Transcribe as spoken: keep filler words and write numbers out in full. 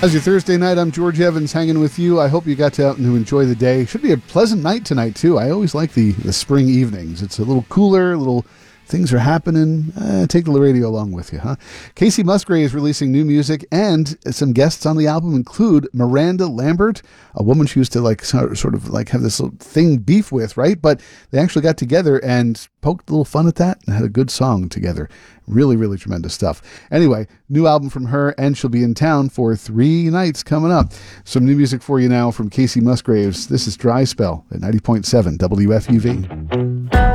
How's your Thursday night? I'm George Evans hanging with you. I hope you got to out and to enjoy the day. Should be a pleasant night tonight, too. I always like the, the spring evenings. It's a little cooler, a little things are happening. Uh, take the radio along with you, huh? Kacey Musgrave is releasing new music, and some guests on the album include Miranda Lambert, a woman she used to like sort of like have this little thing beef with, right? But they actually got together and poked a little fun at that and had a good song together. Really, really tremendous stuff. Anyway, new album from her, and she'll be in town for three nights coming up. Some new music for you now from Kacey Musgraves. This is Dry Spell at ninety point seven W F U V.